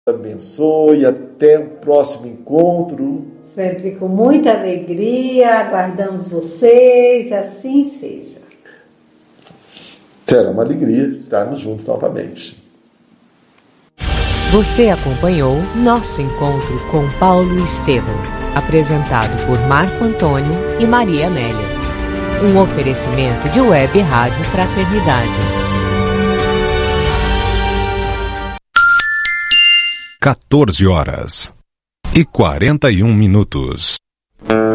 Abençoe, até o próximo encontro. Sempre com muita alegria, aguardamos vocês, assim seja. Será uma alegria estarmos juntos novamente. Você acompanhou nosso encontro com Paulo Estevam, apresentado por Marco Antônio e Maria Amélia. Um oferecimento de Web Rádio Fraternidade. 14h41.